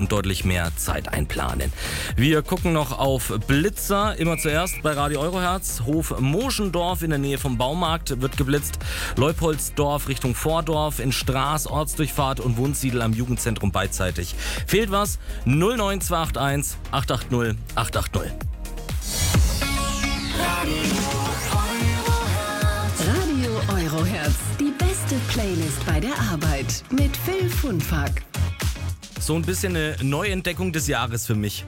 und deutlich mehr Zeit einplanen. Wir gucken noch auf Blitzer. Immer zuerst bei Radio Eurohertz. Hof Moschendorf in der Nähe vom Baumarkt wird geblitzt. Leupoldsdorf Richtung Vordorf, in Straß, Ortsdurchfahrt und Wunsiedel am Jugendzentrum beidseitig. Fehlt was? 09281 880 880. Radio Eurohertz, die beste Playlist bei der Arbeit mit Phil Funfack. So ein bisschen eine Neuentdeckung des Jahres für mich.